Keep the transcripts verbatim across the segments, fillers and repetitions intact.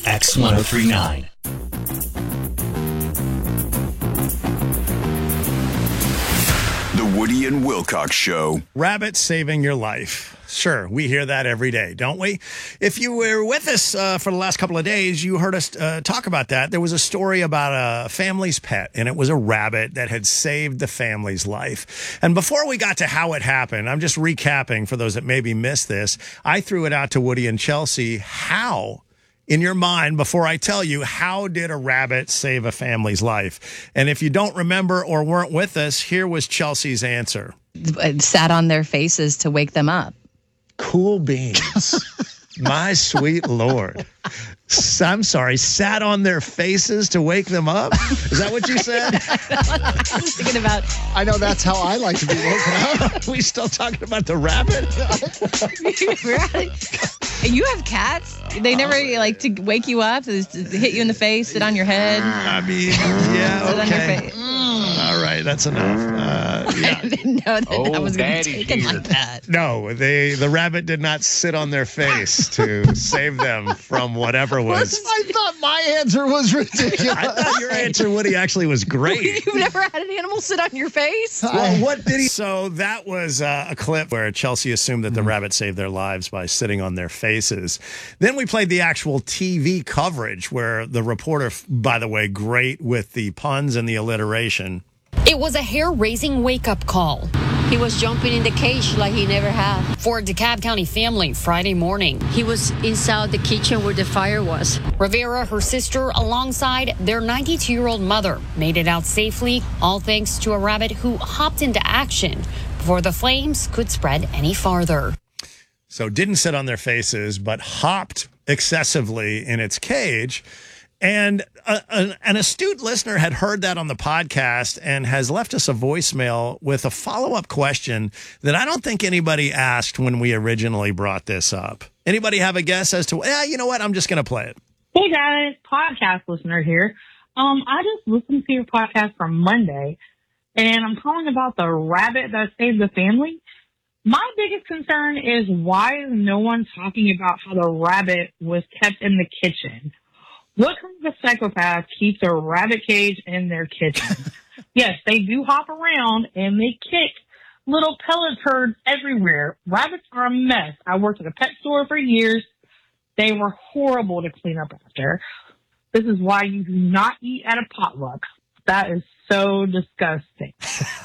X ten thirty-nine. The Woody and Wilcox Show. Rabbit saving your life. Sure, we hear that every day, don't we? If you were with us uh, for the last couple of days, you heard us uh, talk about that. There was a story about a family's pet, and it was a rabbit that had saved the family's life. And before we got to how it happened, I'm just recapping for those that maybe missed this. I threw it out to Woody and Chelsea. How? In your mind, before I tell you, how did a rabbit save a family's life? And if you don't remember or weren't with us, here was Chelsea's answer. It sat on their faces to wake them up. Cool beans. My sweet Lord. I'm sorry, sat on their faces to wake them up? Is that what you said? I was thinking about... I know that's how I like to be woken up. Are we still talking about the rabbit? You have cats? They never like to wake you up, hit you in the face, sit on your head? I mean, yeah, sit okay. on your face. All right, that's enough. Uh, yeah. I didn't know that Oh, that was going to be Daddy taken here. like that. No, they the rabbit did not sit on their face to save them from whatever was. I thought my answer was ridiculous. I thought your answer, Woody, actually was great. You've never had an animal sit on your face? Well, what did he? So that was uh, a clip where Chelsea assumed that the rabbit saved their lives by sitting on their faces. Then we played the actual T V coverage where the reporter, by the way, great with the puns and the alliteration. It was a hair-raising wake-up call He was jumping in the cage like he never had. for a DeKalb County family Friday morning. He was inside the kitchen where the fire was. Rivera, her sister, alongside their ninety-two-year-old mother, made it out safely, all thanks to a rabbit who hopped into action before the flames could spread any farther. So didn't sit on their faces, but hopped excessively in its cage. And a, an, an astute listener had heard that on the podcast and has left us a voicemail with a follow-up question that I don't think anybody asked when we originally brought this up. Anybody have a guess as to, yeah, you know what? I'm just going to play it. Hey guys, podcast listener here. Um, I just listened to your podcast from Monday, and I'm calling about the rabbit that saved the family. My biggest concern is why is no one talking about how the rabbit was kept in the kitchen? What kind of psychopath keeps a rabbit cage in their kitchen? Yes, they do hop around and they kick little pellet turds everywhere. Rabbits are a mess. I worked at a pet store for years. They were horrible to clean up after. This is why you do not eat at a potluck. That is so disgusting.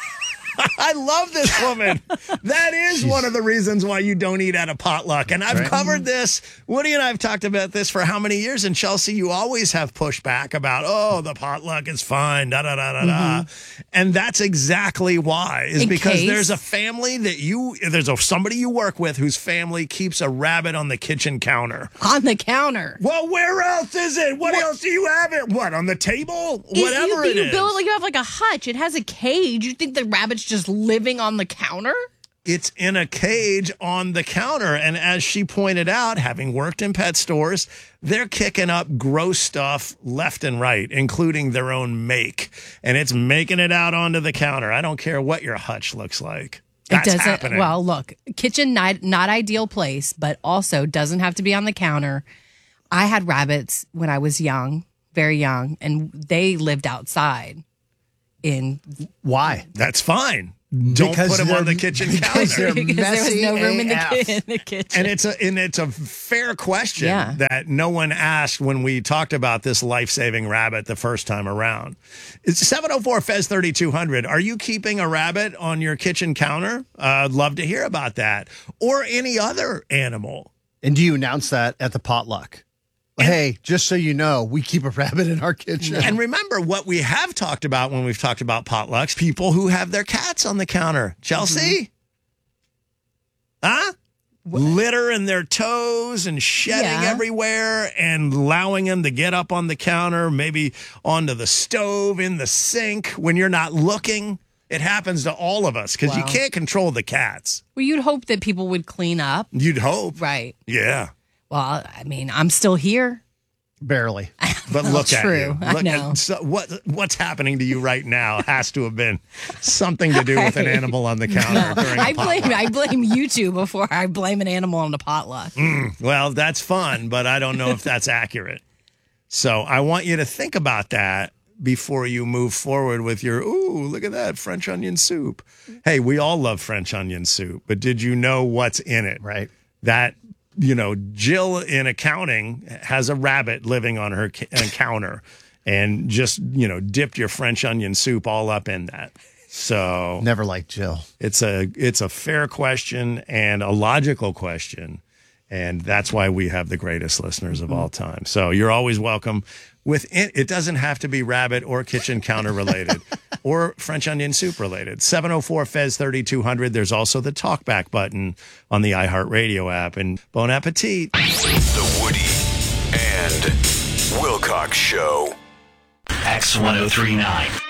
I love this woman. That is one of the reasons why you don't eat at a potluck. And I've Right. covered this. Woody and I have talked about this for how many years? And Chelsea, you always have pushback about, oh, the potluck is fine, da da da da da. And that's exactly why. Is In because case- there's a family that you, there's a, somebody you work with whose family keeps a rabbit on the kitchen counter. On the counter. Well, where else is it? What, else do you have it? What, on the table? Whatever you, it you is. build it like you have like a hutch. It has a cage. You think the rabbit's just living on the counter? It's in a cage on the counter. And as she pointed out, having worked in pet stores, they're kicking up gross stuff left and right, including their own make. And it's making it out onto the counter. I don't care what your hutch looks like. That's it doesn't. happening. Well, look, kitchen not not ideal place, but also doesn't have to be on the counter. I had rabbits when I was young, very young, and they lived outside. In Why? That's fine. Don't Because put them on they're- the kitchen because counter. they're because there was messy no room in the, A F. ki- in the kitchen. And it's a and it's a fair question Yeah. that no one asked when we talked about this life-saving rabbit the first time around. It's seven oh four F E Z thirty-two hundred. Are you keeping a rabbit on your kitchen counter? Uh, I'd love to hear about that. Or any other animal. And do you announce that at the potluck? Hey, just so you know, we keep a rabbit in our kitchen. And remember what we have talked about when we've talked about potlucks, people who have their cats on the counter. Chelsea? Huh? Littering their toes and shedding Yeah. everywhere and allowing them to get up on the counter, maybe onto the stove, in the sink when you're not looking. It happens to all of us because you Wow. can't control the cats. Well, you'd hope that people would clean up. You'd hope. Right. Yeah. Well, I mean, I'm still here. Barely. But Well, look at true. you. I Look know. At, so what what's happening to you right now has to have been something to do with an animal on the counter during a I blame potluck. I blame you two before I blame an animal on the potluck. Well, that's fun, but I don't know if that's accurate. So I want you to think about that before you move forward with your, ooh, look at that, French onion soup. Hey, we all love French onion soup, but did you know what's in it? Right. That, you know, Jill in accounting has a rabbit living on her ca- counter and just, you know, dipped your French onion soup all up in that. So Never liked Jill. it's a it's a fair question and a logical question. And that's why we have the greatest listeners of all time. So you're always welcome. With it, it doesn't have to be rabbit or kitchen counter related or French onion soup related. seven oh four F E Z thirty-two hundred. There's also the talkback button on the iHeartRadio app. And bon appetit. The Woody and Wilcox Show. X ten thirty-nine.